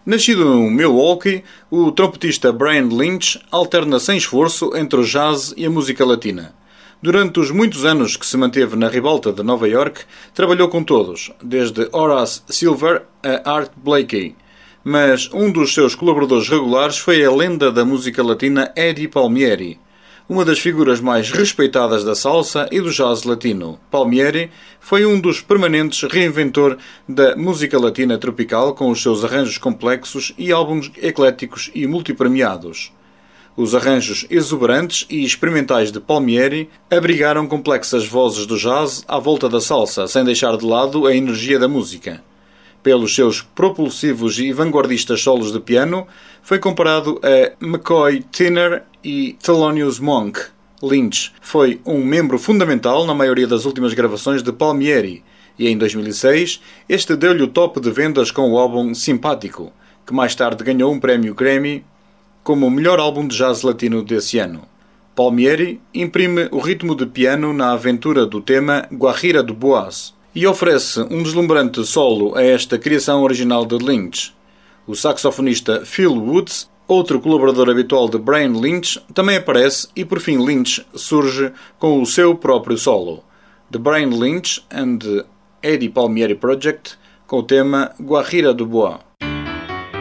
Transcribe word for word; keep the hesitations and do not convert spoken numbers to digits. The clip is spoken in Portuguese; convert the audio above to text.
Nascido no Milwaukee, o trompetista Brian Lynch alterna sem esforço entre o jazz e a música latina. Durante os muitos anos que se manteve na ribalta de Nova York, trabalhou com todos, desde Horace Silver a Art Blakey. Mas um dos seus colaboradores regulares foi a lenda da música latina Eddie Palmieri, uma das figuras mais respeitadas da salsa e do jazz latino. Palmieri foi um dos permanentes reinventor da música latina tropical, com os seus arranjos complexos e álbuns ecléticos e multipremiados. Os arranjos exuberantes e experimentais de Palmieri abrigaram complexas vozes do jazz à volta da salsa, sem deixar de lado a energia da música. Pelos seus propulsivos e vanguardistas solos de piano, foi comparado a McCoy Tyner e Thelonious Monk. Lynch foi um membro fundamental na maioria das últimas gravações de Palmieri, e em dois mil e seis este deu-lhe o top de vendas com o álbum Simpático, que mais tarde ganhou um prémio Grammy como o melhor álbum de jazz latino desse ano. Palmieri imprime o ritmo de piano na aventura do tema Guajira do Boas e oferece um deslumbrante solo a esta criação original de Lynch. O saxofonista Phil Woods, outro colaborador habitual de Brian Lynch, também aparece e por fim Lynch surge com o seu próprio solo. The Brian Lynch and the Eddie Palmieri Project, com o tema Guajira do Bois.